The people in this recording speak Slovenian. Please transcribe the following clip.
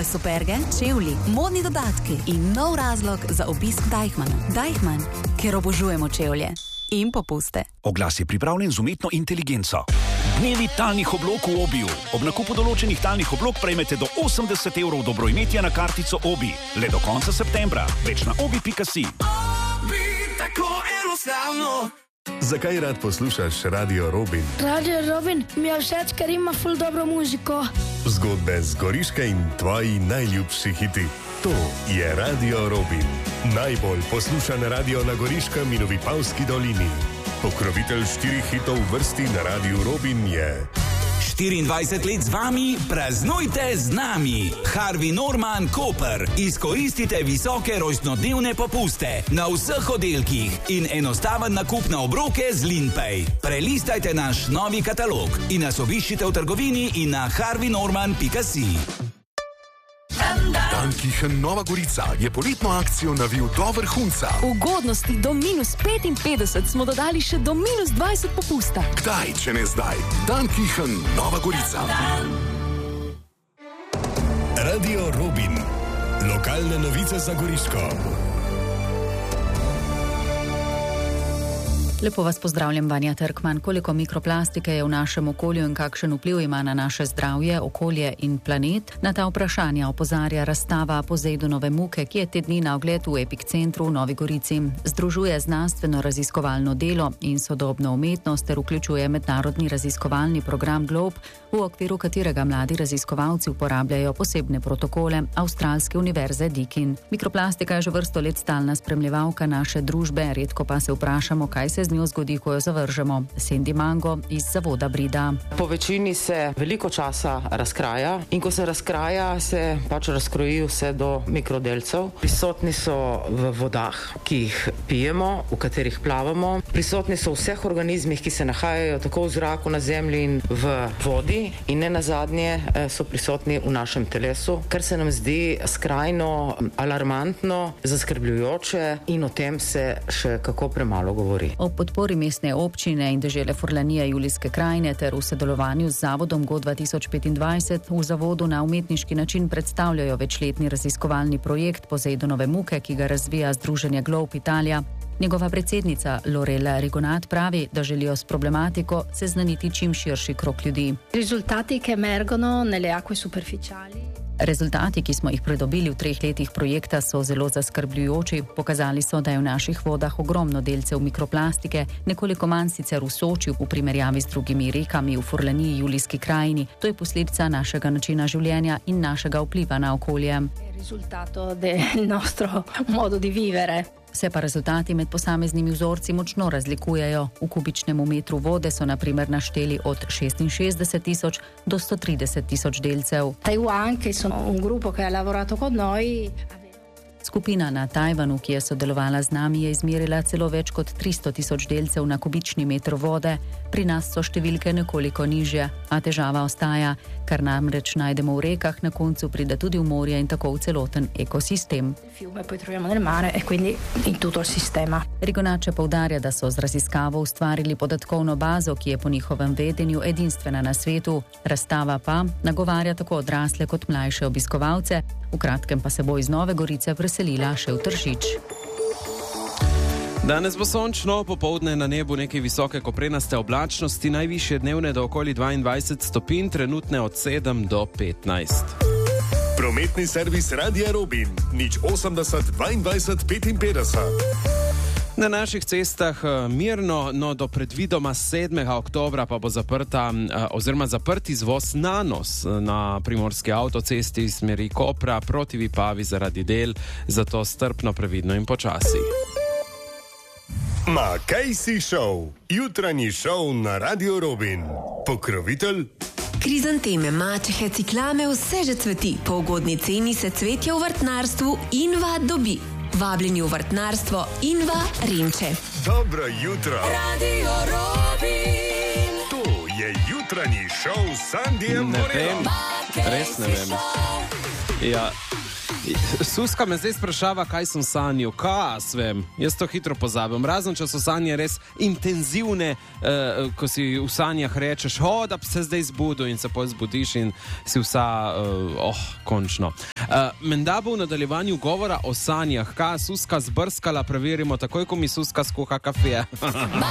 nove superge, čevlji, modni dodatki in nov razlog za obisk Deichmanna. Deichmann, ker obožujemo čevlje in popuste. Oglas je pripravljen z umetno inteligenco. Dnevi talnih oblog v Obiju. Ob nakupu določenih talnih oblog prejmete do 80 evrov dobroimetja na kartico Obi. Le do konca septembra. Več na obi.si. Obi, tako enostavno. Zakaj rad poslušaš Radio Robin? Radio Robin mi je všeč, ker ima ful dobro muziko. Zgodbe z Goriške in tvoji najljubši hiti. To je Radio Robin. Najbolj poslušan radio na Goriškem in v Vipavski dolini. Pokrovitelj 4 hitov v vrsti na Radiu Robin je... 24 let z vami, praznujte z nami. Harvey Norman Koper. Izkoristite visoke rojstnodnevne popuste na vseh oddelkih in enostaven nakup na obroke z Linpay. Prelistajte naš novi katalog in nas obiščite v trgovini in na harveynorman.si. Dankichen Nova Gorica je poletno akcijo navil do vrhunca. Ugodnosti do -55 smo dodali še do -20 popusta. Kdaj, če ne zdaj? Dankichen Nova Gorica. Radio Robin. Lokalne novice za Goriško. Lepo vas pozdravljam, Vanja Trkman. Koliko mikroplastike je v našem okolju in kakšen vpliv ima na naše zdravje, okolje in planet? Na ta vprašanja opozarja razstava Pozejdonove muke, ki je te dni na ogled v Epicentru v Novi Gorici. Združuje znanstveno raziskovalno delo in sodobno umetnost ter vključuje mednarodni raziskovalni program Globe, v okviru katerega mladi raziskovalci uporabljajo posebne protokole Avstralske univerze Deakin. Mikroplastika je že vrsto let stalna spremljevalka naše družbe, redko pa se vprašamo, kaj se z njo zgodi, ko jo zavržemo. Sandy Mango iz zavoda Brida. Po večini se veliko časa razkraja in ko se razkraja, se pač razkroji vse do mikrodelcev. Prisotni so v vodah, ki jih pijemo, v katerih plavamo. Prisotni so v vseh organizmih, ki se nahajajo tako v zraku, na zemlji in v vodi. In ne nazadnje so prisotni v našem telesu, kar se nam zdi skrajno alarmantno, zaskrbljujoče in o tem se še kako premalo govori. O podpori mestne občine in dežele Furlanije Julijske krajine ter v sodelovanju z zavodom GO 2025 v zavodu na umetniški način predstavljajo večletni raziskovalni projekt Pozejdonove muke, ki ga razvija Združenje Globe Italija. Njegova predsednica Lorella Rigonat pravi, da želijo s problematiko seznaniti čim širši krog ljudi. Risultati che emergono nelle acque superficiali. Rezultati, ki smo jih pridobili v 3 letih projekta, so zelo zaskrbljujoči. Pokazali so, da je v naših vodah ogromno delcev mikroplastike, nekoliko manj sicer v Sočju v primerjavi z drugimi rekami v Furlaniji Julijski krajini. To je posledica našega načina življenja in našega vpliva na okolje. Risultato del nostro modo di vivere. Vse pa rezultati med posameznimi vzorci močno razlikujejo. V kubičnem metru vode so na primer našteli od 66.000 do 130.000 delcev. Taiwan, che sono un gruppo che ha lavorato con noi. Skupina na Tajvanu, ki je sodelovala z nami, je izmerila celo več kot 300.000 delcev na kubični metr vode. Pri nas so številke nekoliko nižje, a težava ostaja, kar namreč najdemo v rekah, na koncu pride tudi v morje in tako v celoten ekosistem. Rigonače poudarja, da so z raziskavo ustvarili podatkovno bazo, ki je po njihovem vedenju edinstvena na svetu. Razstava pa nagovarja tako odrasle kot mlajše obiskovalce, v kratkem pa se bo iz Nove Gorice preselila še v Tržič. Danes bo sončno, popoldne na nebu nekaj visoke koprenaste oblačnosti, najvišje dnevne do okoli 22 stopinj, trenutne od 7 do 15. Prometni servis Radia Robin, 080 22 55. Na naših cestah mirno, no do predvidoma 7. oktobra pa bo zaprt izvoz Nanos na primorski avtocesti iz smeri Kopra proti Vipavi zaradi del, zato strpno, previdno in počasi. Ma kaj si šov? Jutranji šov na Radio Robin. Pokrovitelj? Krizanteme, mačehe, ciklame, vse že cveti. Po ugodni ceni se cvetja v vrtnarstvu Inva dobi. Vabljeni v vrtnarstvo Inva Renče. Dobro jutro. Radio Robin. To je jutranji šov s Sandyjem Morelom. Res ne vem. Ja. Suska me zdaj sprašava, kaj sem sanjal. Kaj vem? Jaz to hitro pozabim. Razen, če so sanje res intenzivne, ko si v sanjah rečeš, da bi se zdaj zbudil in se potem zbudiš in si vsa, končno. Menda bo v nadaljevanju govora o sanjah. Kaj Suska zbrskala, preverimo takoj, ko mi Suska skuha kafe.